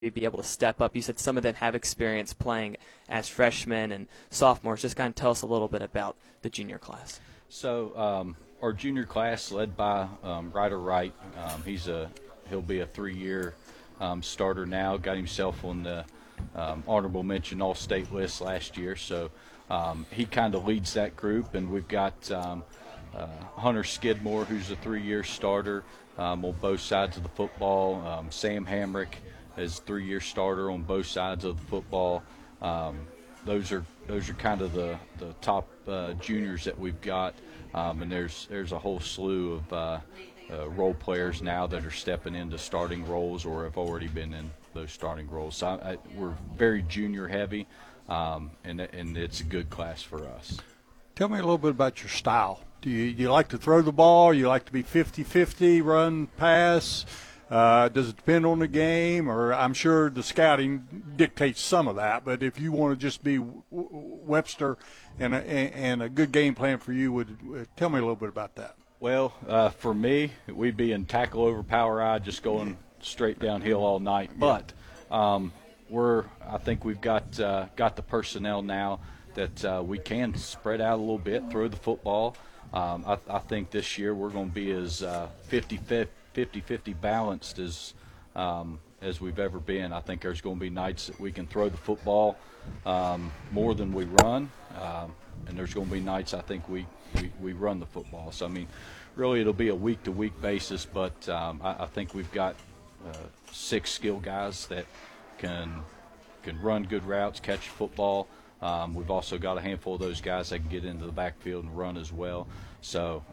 be able to step up? You said some of them have experience playing as freshmen and sophomores. Just kind of tell us a little bit about the junior class. So our junior class, led by Ryder Wright, he'll be a 3-year starter now. Got himself on the honorable mention All-State list last year, so he kind of leads that group. And we've got Hunter Skidmore, who's a 3-year starter on both sides of the football. Sam Hamrick is a 3-year starter on both sides of the football. Those are kind of the top juniors that we've got, and there's a whole slew of role players now that are stepping into starting roles or have already been in those starting roles. So we're very junior heavy, and it's a good class for us. Tell me a little bit about your style. Do you like to throw the ball? You like to be 50-50, run, pass? Does it depend on the game? Or I'm sure the scouting dictates some of that. But if you want to just be Webster and a good game plan for you, tell me a little bit about that. Well, for me, we'd be in tackle over power I, just going straight downhill all night. But I think we've got the personnel now that we can spread out a little bit, throw the football. I think this year we're going to be as 50-50 balanced as we've ever been. I think there's going to be nights that we can throw the football more than we run, and there's going to be nights I think we run the football. So, I mean, really it'll be a week-to-week basis, but I think we've got 6 skill guys that can run good routes, catch the football. We've also got a handful of those guys that can get into the backfield and run as well. So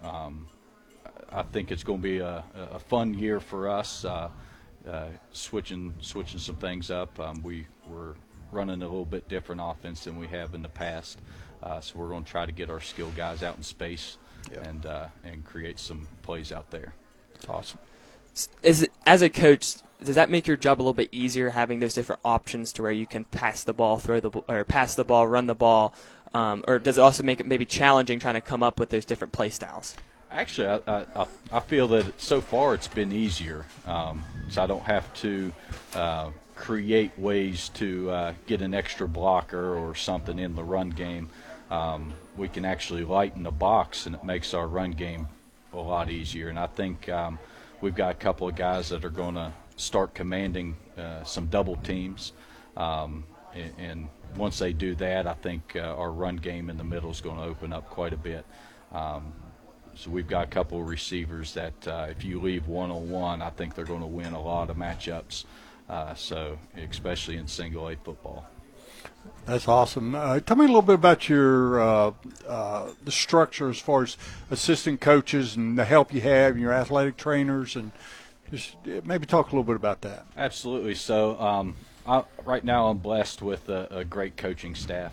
I think it's going to be a fun year for us, switching some things up. We're running a little bit different offense than we have in the past, so we're going to try to get our skill guys out in space and create some plays out there. That's awesome. As a coach, does that make your job a little bit easier, having those different options to where you can pass the ball, pass the ball, run the ball, or does it also make it maybe challenging trying to come up with those different play styles? Actually, I feel that so far it's been easier, so I don't have to create ways to get an extra blocker or something in the run game. We can actually lighten the box, and it makes our run game a lot easier. And I think we've got a couple of guys that are going to start commanding some double teams, and once they do that, I think our run game in the middle is going to open up quite a bit. So we've got a couple of receivers that if you leave one-on-one, I think they're going to win a lot of matchups, so especially in single A football. That's awesome. Tell me a little bit about your the structure as far as assistant coaches and the help you have and your athletic trainers, and just maybe talk a little bit about that. Absolutely. So right now I'm blessed with a great coaching staff.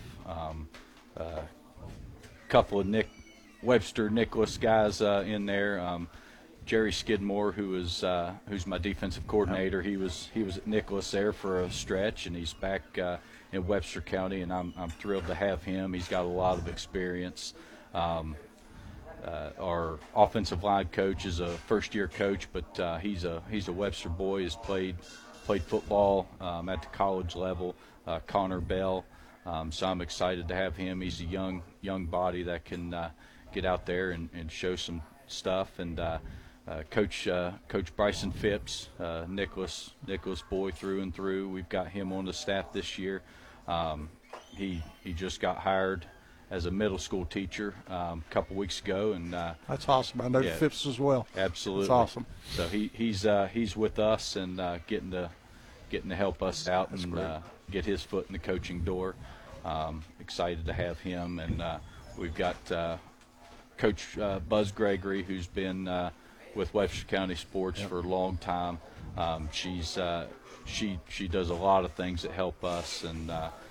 A couple of Webster Nicholas guys in there. Jerry Skidmore, who's my defensive coordinator, he was at Nicholas there for a stretch, and he's back in Webster County, and I'm thrilled to have him. He's got a lot of experience. Our offensive line coach is a first-year coach, but he's a Webster boy. Has played football at the college level. Connor Bell. So I'm excited to have him. He's a young body that can get out there and show some stuff. And Coach Bryson Phipps, Nicholas boy through and through. We've got him on the staff this year. He just got hired as a middle school teacher a couple weeks ago, and that's awesome. I know Phipps as well. Absolutely, that's awesome. So he's with us and getting to help us out and get his foot in the coaching door. Excited to have him, and we've got Coach Buzz Gregory, who's been with Webster County Sports for a long time. She does a lot of things that help us, and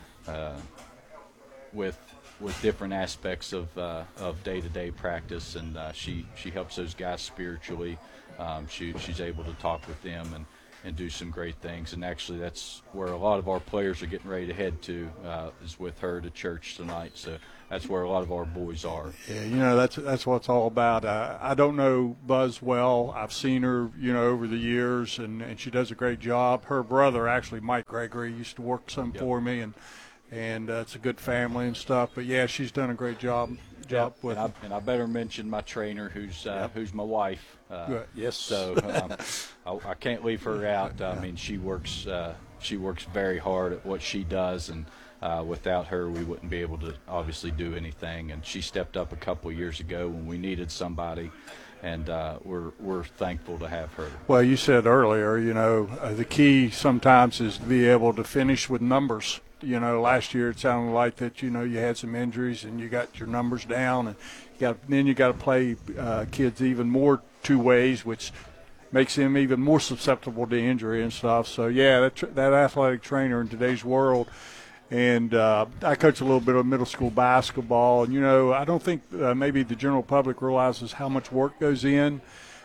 with different aspects of day-to-day practice, and she helps those guys spiritually. She's able to talk with them do some great things. And actually, that's where a lot of our players are getting ready to head to, is with her to church tonight. So that's where a lot of our boys are. Yeah, that's what it's all about. I don't know Buzz well. I've seen her, over the years, and she does a great job. Her brother, actually, Mike Gregory, used to work some for me, and it's a good family and stuff. But yeah, she's done a great job with. And I better mention my trainer, who's my wife. Yes. So I can't leave her out. I mean, she works very hard at what she does, and without her, we wouldn't be able to obviously do anything. And she stepped up a couple of years ago when we needed somebody, and we're thankful to have her. Well, you said earlier, the key sometimes is to be able to finish with numbers. Last year it sounded like that, you had some injuries and you got your numbers down, and then you got to play kids even more two ways, which makes them even more susceptible to injury and stuff. So, yeah, that athletic trainer in today's world. And I coach a little bit of middle school basketball, and, I don't think maybe the general public realizes how much work goes in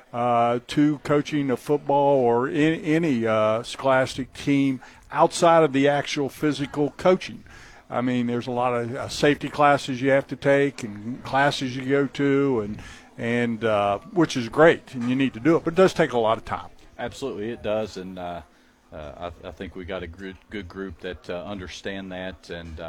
to coaching a football or any scholastic team outside of the actual physical coaching. I mean, there's a lot of safety classes you have to take and classes you go to, and which is great, and you need to do it, but it does take a lot of time. Absolutely, it does, and I think we got a good group that understand that, and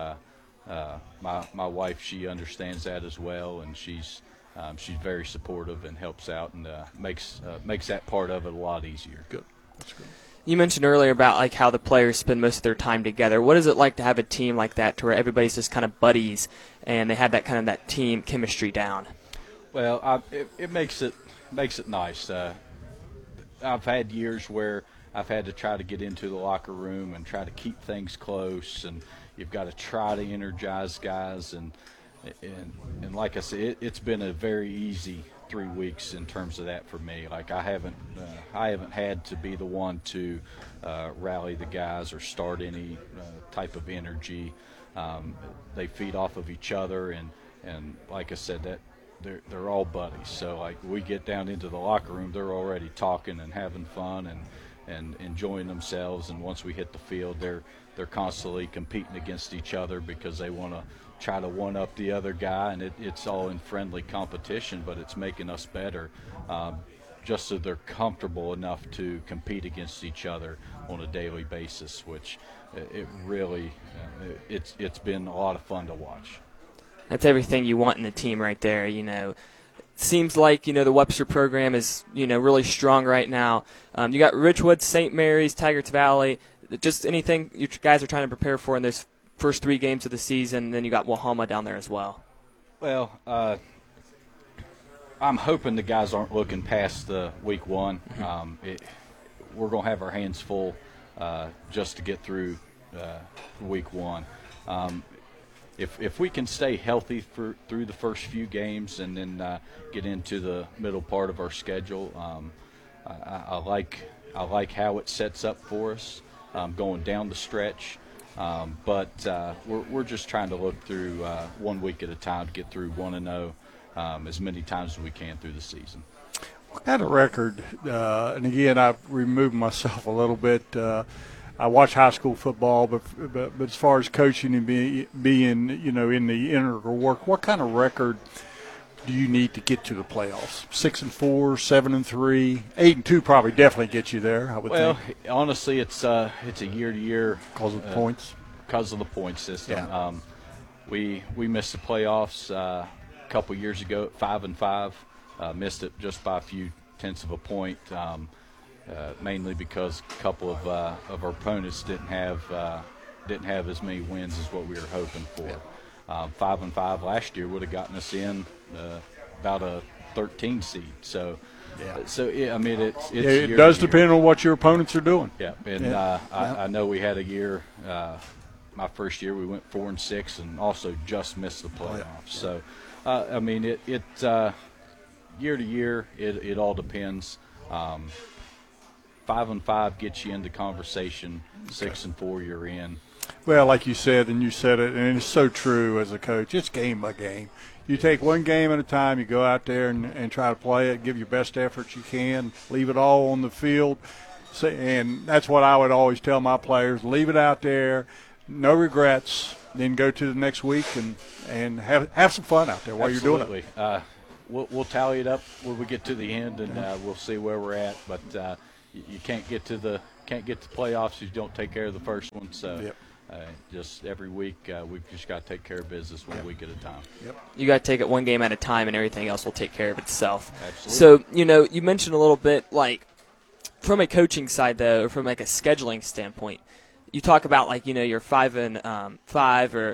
my wife, she understands that as well, and she's very supportive and helps out, and makes that part of it a lot easier. Good, that's good. You mentioned earlier about how the players spend most of their time together. What is it like to have a team like that, to where everybody's just kind of buddies and they have that team chemistry down? Well, it makes it nice. I've had years where I've had to try to get into the locker room and try to keep things close, and you've got to try to energize guys, and like I said, it's been a very easy 3 weeks in terms of that for me. Like I haven't had to be the one to rally the guys or start any type of energy. They feed off of each other, and like I said, that they're all buddies. So like we get down into the locker room, they're already talking and having fun and enjoying themselves. And once we hit the field, they're constantly competing against each other because they want to try to one-up the other guy, and it's all in friendly competition, but it's making us better, just so they're comfortable enough to compete against each other on a daily basis, which it really it's been a lot of fun to watch. That's everything you want in a team right there. Seems like the Webster program is really strong right now. You got Richwood, St. Mary's, Tigard Valley. Just anything you guys are trying to prepare for in those first 3 games of the season, and then you got Wahoma down there as well. Well, I'm hoping the guys aren't looking past the week 1. We're going to have our hands full just to get through week 1. If we can stay healthy through the first few games and then get into the middle part of our schedule, I like how it sets up for us going down the stretch. But we're just trying to look through 1 week at a time to get through 1-0 as many times as we can through the season. What kind of record, and again, I've removed myself a little bit. I watch high school football, but as far as coaching and being in the integral work, what kind of record do you need to get to the playoffs? 6-4, 7-3, 8-2 probably definitely get you there, I would think. Well, honestly, it's a year-to-year because of the points. Because of the point system. Yeah. We missed the playoffs a couple years ago at 5-5. Missed it just by a few tenths of a point, mainly because a couple of our opponents didn't have as many wins as what we were hoping for. Yeah. 5-5 last year would have gotten us in about a 13 seed. So, I mean, it does depend on what your opponents are doing. Yeah, and I know we had a year. My first year, we went 4-6, and also just missed the playoffs. So, I mean, it year to year, it all depends. 5-5 gets you into conversation. 6-4, you're in. Well, like you said, and you said it, and it's so true as a coach. It's game by game. You take one game at a time. You go out there and try to play it, give your best efforts you can, leave it all on the field. And that's what I would always tell my players: leave it out there, no regrets. Then go to the next week and have some fun out there while you're doing it. We'll tally it up when we get to the end, and we'll see where we're at. But you can't get to the playoffs if you don't take care of the first one. So just every week we've just got to take care of business 1 week at a time. Yep. You got to take it one game at a time, and everything else will take care of itself. Absolutely. So you mentioned a little bit like from a coaching side though, or from like a scheduling standpoint. You talk about you're 5-5 or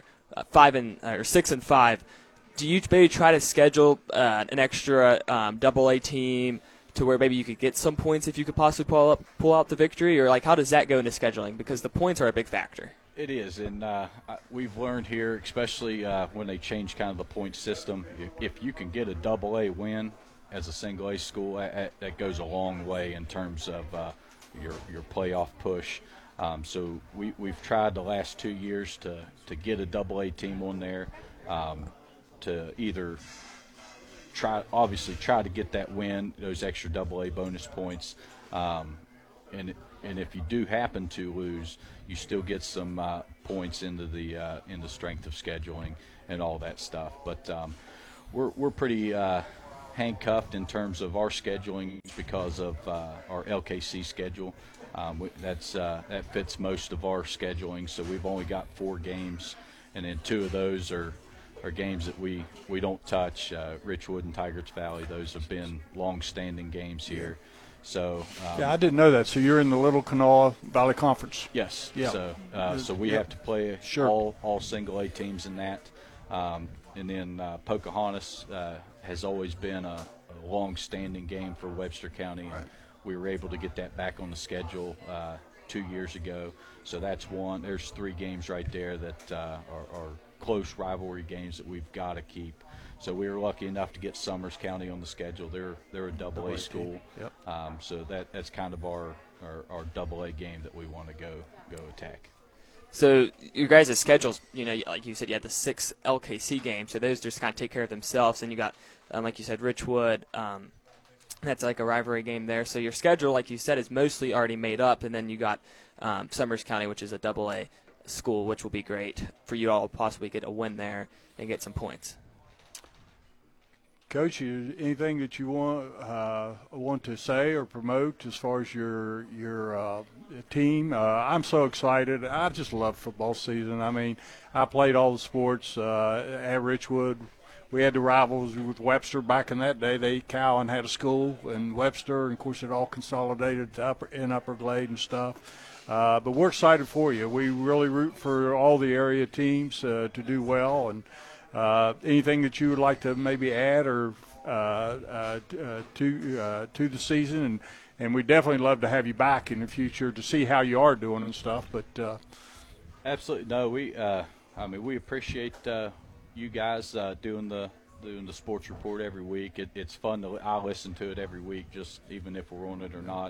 6-5. Do you maybe try to schedule an extra AA team to where maybe you could get some points if you could possibly pull out the victory, or how does that go into scheduling? Because the points are a big factor. It is, and we've learned here, especially when they change kind of the point system, if you can get a AA win as a single A school, that goes a long way in terms of your playoff push. So we've tried the last 2 years to get a AA team on there, to either try to get that win, those extra AA bonus points, and if you do happen to lose, you still get some points into the strength of scheduling and all that stuff. But we're pretty handcuffed in terms of our scheduling because of our LKC schedule. That fits most of our scheduling, so we've only got 4 games, and then 2 of those are games that we don't touch. Richwood and Tigers Valley, those have been long-standing games here. So I didn't know that. So you're in the Little Kanawha Valley Conference. Yes. Yeah. So we have to play all single A teams in that, and then Pocahontas has always been a long-standing game for Webster County. Right. We were able to get that back on the schedule 2 years ago. So that's one. There's 3 games right there that are close rivalry games that we've got to keep. So we were lucky enough to get Summers County on the schedule. They're a AA school. Yep. So that's kind of our AA game that we want to go attack. So your guys' schedules, like you said, you had the 6 LKC games, so those just kind of take care of themselves. And you got, like you said, Richwood. That's like a rivalry game there. So your schedule, like you said, is mostly already made up. And then you got Summers County, which is a AA school, which will be great for you all to possibly get a win there and get some points. Coach, anything that you want to say or promote as far as your team? I'm so excited. I just love football season. I mean, I played all the sports at Richwood. We had the rivals with Webster back in that day. Cowan had a school in Webster, and of course it all consolidated to Upper Glade and stuff. But we're excited for you. We really root for all the area teams to do well. And anything that you would like to maybe add or to the season, and we definitely love to have you back in the future to see how you are doing and stuff. But absolutely, no, we appreciate you guys doing the sports report every week. It's fun I listen to it every week, just even if we're on it or not.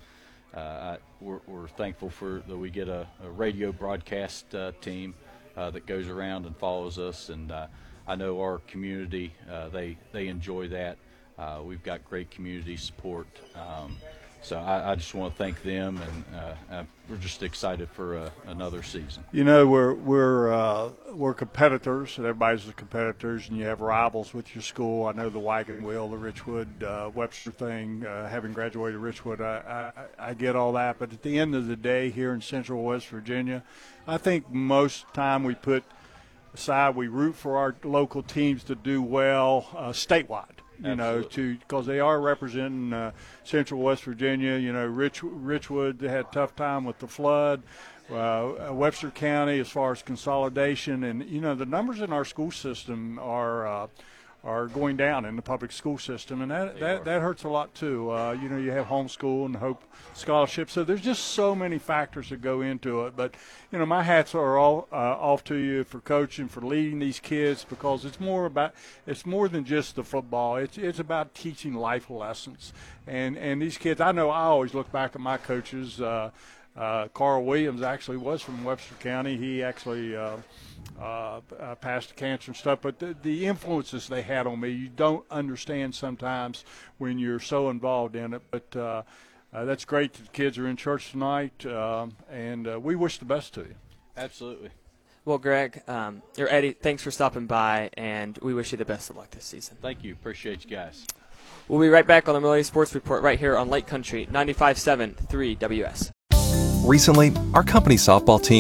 We're thankful that we get a radio broadcast team that goes around and follows us, and I know our community they enjoy that. We've got great community support, so I just want to thank them, and we're just excited for another season. We're competitors, and everybody's the competitors, and you have rivals with your school. I know the Wagon Wheel, the Richwood Webster thing. Having graduated Richwood, I get all that. But at the end of the day, here in Central West Virginia, I think most time we put aside, we root for our local teams to do well statewide. Because they are representing Central West Virginia. Richwood had a tough time with the flood. Webster County, as far as consolidation, and the numbers in our school system are going down in the public school system, and that hurts a lot too. You have homeschool and Hope Scholarship, so there's just so many factors that go into it. But my hats are all off to you for coaching, for leading these kids, because it's more than just the football. It's about teaching life lessons, and these kids. I know I always look back at my coaches. Carl Williams actually was from Webster County. He actually passed cancer and stuff, but the influences they had on me, you don't understand sometimes when you're so involved in it. But That's great that the kids are in church tonight, and we wish the best to you. Absolutely. Well, Greg, or Eddie, thanks for stopping by, and we wish you the best of luck this season. Thank you. Appreciate you guys. We'll be right back on the Milwaukee Sports Report right here on Lake Country 95.7 3 WS. Recently, our company softball team